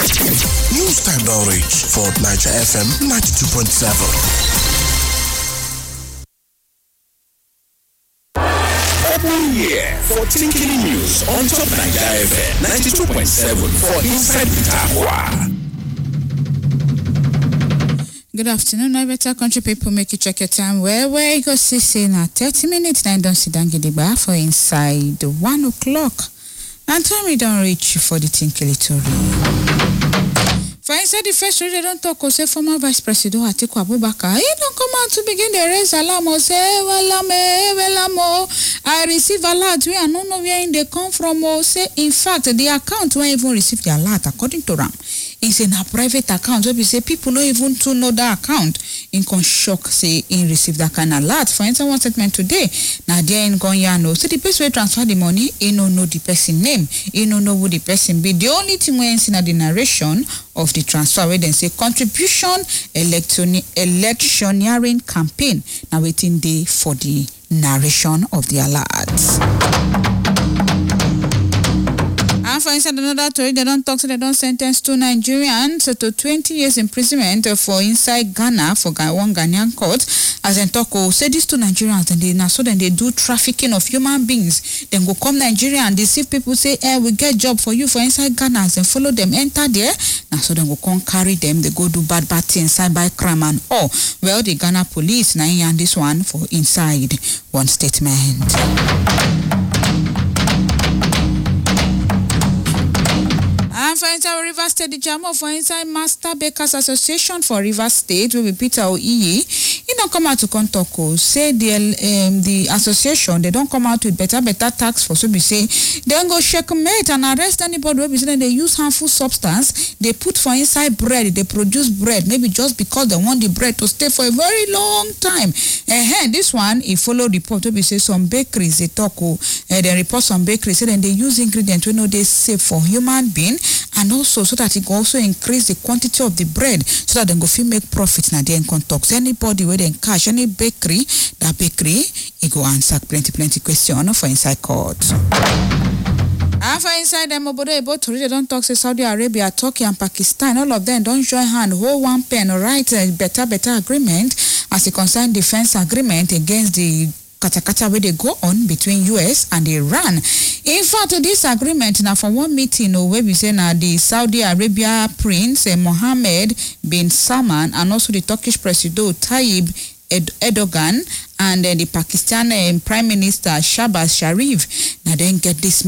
News time don reach for Niger FM 92.7. Open year for Tinkini News on top Niger FM 92.7 for Inside Itawa. Good afternoon, I better country people make you check your time. Where you go see now 30 minutes now don't sit down gidigba for inside 1 o'clock. And time we don't reach for the Tinkili Tori. For inside the first story, they don't talk or say former Vice President Atiku Abubakar. He don't come out to begin the raise alarm or say, I receive alert. We are not know where they come from. Or say, in fact, the account won't even receive the alert according to Ram. It's in a private account. Where we say people don't even to know the account. In con shock say in receive that kind of alert. For instance, one statement today. Now there in Gonyano. So the person will transfer the money. He don't know the person name. He don't know who the person be. The only thing we see in the narration of the transfer where they say contribution electioneering campaign. Now waiting day for the narration of the alert. And for instance, another story, they don't talk, so they don't sentence two Nigerians to 20 years imprisonment for inside Ghana for one Ghanaian court. As in talk, say these two Nigerians, and then they do trafficking of human beings. Then go come Nigeria and deceive people, say, we get job for you for inside Ghana, and follow them, enter there. Now so then go come carry them, they go do bad things, cyber crime and all. Well, the Ghana police, now and this one for inside one statement. And for inside Rivers State, the Jamo for inside Master Bakers Association for Rivers State will be Peter Oiyi. He don't come out to Kontoko. Say the association, they don't come out with better tax for so be say they go checkmate and arrest anybody who be saying they use harmful substance. They put for inside bread, they produce bread, maybe just because they want the bread to stay for a very long time. This one, he follow report we say some bakeries they talk they report some bakeries say then they use ingredients we know they safe for human being. And also so that it can also increase the quantity of the bread so that they go feel make profits now they in contact. So anybody where they cash any bakery, that bakery it go answer plenty question for inside court. And for inside them about they don't talk say Saudi Arabia, Turkey and Pakistan, all of them don't join hand, hold one pen, write a better agreement as a concerned defense agreement against the kata where they go on between US and Iran. In fact, this agreement now for one meeting where we say now the Saudi Arabia Prince Mohammed bin Salman and also the Turkish President Tayyip Erdogan and the Pakistan Prime Minister Shahbaz Sharif. Now then get this